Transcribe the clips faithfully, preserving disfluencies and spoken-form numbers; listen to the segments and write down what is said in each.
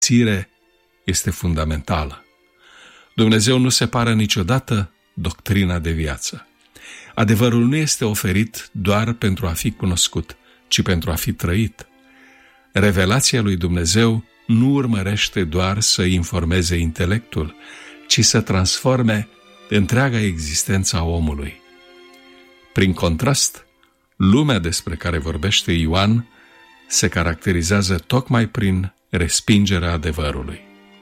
Țire este fundamentală. Dumnezeu nu separă niciodată doctrina de viață. Adevărul nu este oferit doar pentru a fi cunoscut, ci pentru a fi trăit. Revelația lui Dumnezeu nu urmărește doar să informeze intelectul, ci să transforme întreaga existență a omului. Prin contrast, lumea despre care vorbește Ioan se caracterizează tocmai prin respingerea adevărului.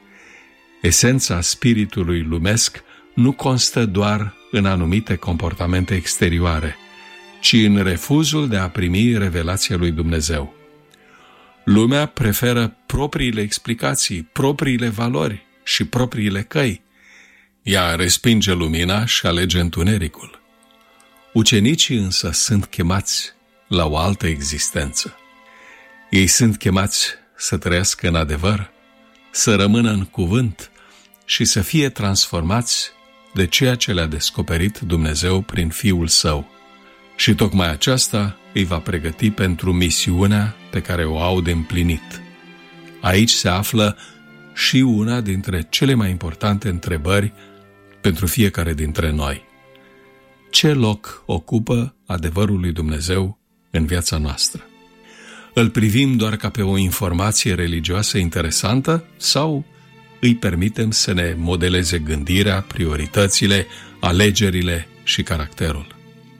Esența spiritului lumesc nu constă doar în anumite comportamente exterioare, ci în refuzul de a primi revelația lui Dumnezeu. Lumea preferă propriile explicații, propriile valori și propriile căi. Ea respinge lumina și alege întunericul. Ucenicii însă sunt chemați la o altă existență. Ei sunt chemați să trăiască în adevăr, să rămână în cuvânt și să fie transformați de ceea ce le-a descoperit Dumnezeu prin Fiul Său. Și tocmai aceasta îi va pregăti pentru misiunea pe care o au de împlinit. Aici se află și una dintre cele mai importante întrebări pentru fiecare dintre noi. Ce loc ocupă adevărul lui Dumnezeu în viața noastră? Îl privim doar ca pe o informație religioasă interesantă sau îi permitem să ne modeleze gândirea, prioritățile, alegerile și caracterul?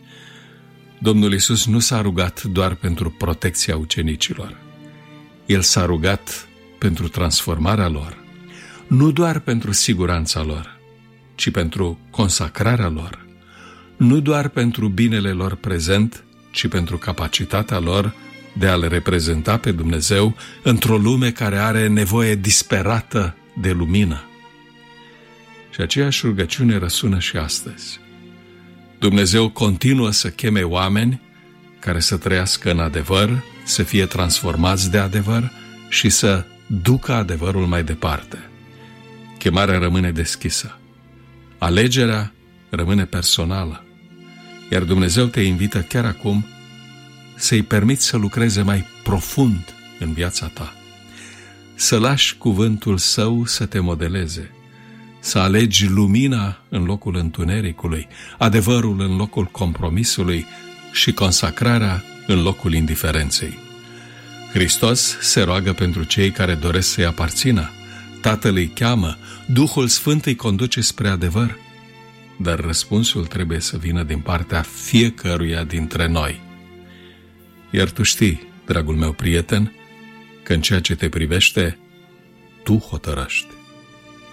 Domnul Iisus nu s-a rugat doar pentru protecția ucenicilor. El s-a rugat pentru transformarea lor, nu doar pentru siguranța lor, ci pentru consacrarea lor, nu doar pentru binele lor prezent, ci pentru capacitatea lor de a-L reprezenta pe Dumnezeu într-o lume care are nevoie disperată de lumină. Și aceeași rugăciune răsună și astăzi. Dumnezeu continuă să cheme oameni care să trăiască în adevăr, să fie transformați de adevăr și să ducă adevărul mai departe. Chemarea rămâne deschisă. Alegerea rămâne personală. Iar Dumnezeu te invită chiar acum să-i permiți să lucreze mai profund în viața ta. Să lași cuvântul Său să te modeleze. Să alegi lumina în locul întunericului, adevărul în locul compromisului și consacrarea în locul indiferenței. Hristos se roagă pentru cei care doresc să-i aparțină. Tatăl îi cheamă, Duhul Sfânt îi conduce spre adevăr. Dar răspunsul trebuie să vină din partea fiecăruia dintre noi. Iar tu știi, dragul meu prieten, că în ceea ce te privește, tu hotărăști.